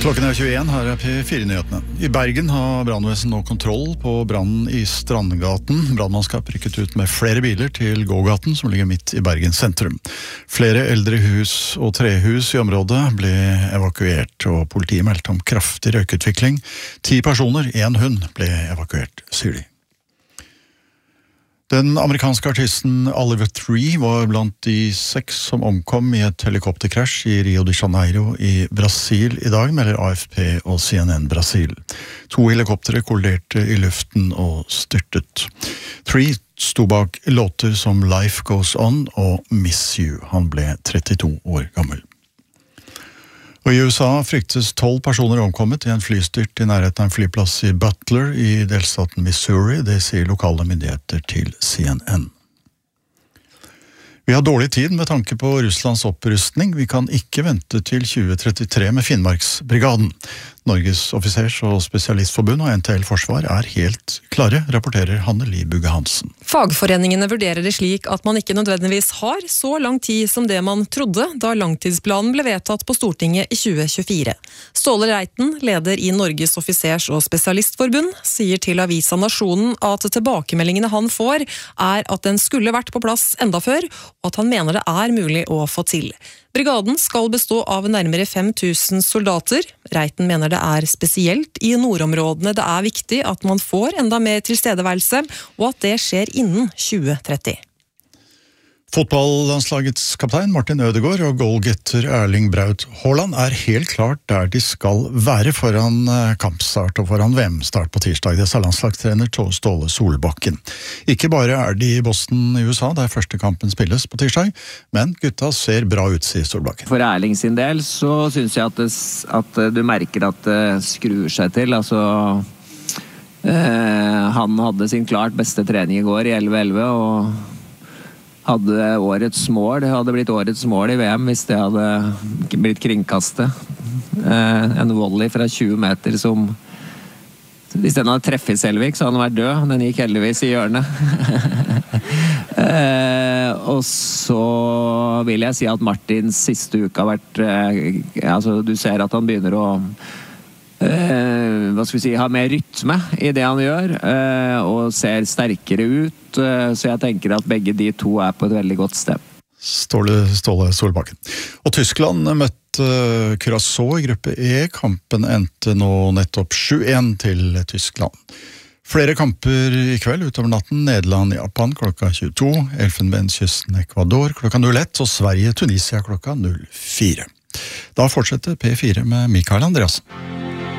Klokken 21, her P4-nyhetene. I Bergen har brannvesen nå kontroll på brannen i Strandgaten. Brannmannskap rykket ut med flere biler til gågaten som ligger midt i Bergen sentrum. Flere eldre hus og trehus i området ble evakuert, og politiet meldte om kraftig røykutvikling. 10 personer, 1 hund, ble evakuert, sier de. Den amerikanske artisten Oliver Tree var blant de 6 som omkom i et helikopterkrasj i Rio de Janeiro i Brasil i dag, melder AFP og CNN Brasil. 2 helikoptere kolliderte i luften og styrtet. Tree sto bak låter som Life Goes On og Miss You. Han ble 32 år gammel. Og i USA fryktes 12 personer omkommet i en flystyrt i nærheten av en flyplass i Butler i delstaten Missouri, det sier lokale myndigheter til CNN. Vi har dårlig tid med tanke på Russlands opprustning. Vi kan ikke vente til 2033 med Finnmarksbrigaden. Norges offisers- og spesialistforbund og NTL Forsvar er helt klare, rapporterer Hanne-Li Bugge Hansen. Fagforeningene vurderer det slik at man ikke nødvendigvis har så lang tid som det man trodde da langtidsplanen ble vedtatt på Stortinget i 2024. Ståle Reiten, leder i Norges offisers- og spesialistforbund, sier til avisa Nasjonen at tilbakemeldingene han får er at den skulle vært på plass enda før, og at han mener det er mulig å få til. Brigaden skal bestå av nærmere 5000 soldater. Reiten mener det er spesielt i nordområdene det er viktig at man får enda mer tilstedeværelse, og at det skjer innen 2030. Fotballandslagets kaptein Martin Ødegaard og goalgetter Erling Braut Haaland er helt klart der de skal være foran kampstart og foran VM-start på tirsdag. Det sa landslagstrener Ståle Solbakken. Ikke bare er de i Boston i USA der første kampen spilles på tirsdag, men gutta ser bra ut, sier Solbakken. For Erling sin del så synes jeg at du merker at det skrur seg til. Han hadde sin klart beste trening i går i 11-11 og hadde blitt årets mål i VM hvis det hadde blitt kringkastet. En volley fra 20 meter som, hvis den hadde treffet Selvik, så hadde den vært død. Den gikk heldigvis i hjørnet. Og så vil jeg si at Martins siste uke har vært, du ser at han begynner å ha mer rytme i det han gjør, og ser sterkere ut, så jeg tenker at begge de to er på et veldig godt sted. Ståle Solbakken. Og Tyskland møtte Curaçao i gruppe E. Kampen endte nå nettopp 7-1 til Tyskland. Flere kamper i kveld utover natten. Nederland-Japan klokka 22, Elfenbenskysten Ecuador klokka 01 og Sverige-Tunisia klokka 04. Da fortsetter P4 med Mikael Andreasen.